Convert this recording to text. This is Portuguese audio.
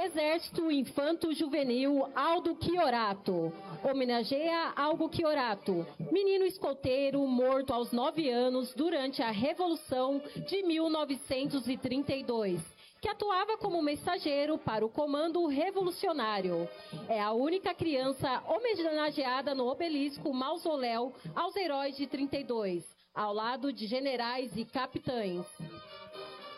Exército Infanto Juvenil Aldo Chiorato. Homenageia Aldo Chiorato, menino escoteiro morto aos 9 anos durante a Revolução de 1932, que atuava como mensageiro para o Comando Revolucionário. É a única criança homenageada no obelisco Mausoléu aos Heróis de 32, ao lado de generais e capitães.